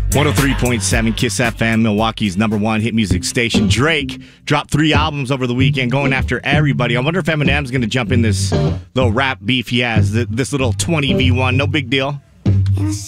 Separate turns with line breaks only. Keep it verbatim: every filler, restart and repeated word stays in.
one oh three point seven Kiss F M, Milwaukee's number one hit music station. Drake dropped three albums over the weekend, going after everybody. I wonder if Eminem's going to jump in this little rap beef he has, this little twenty v one. No big deal.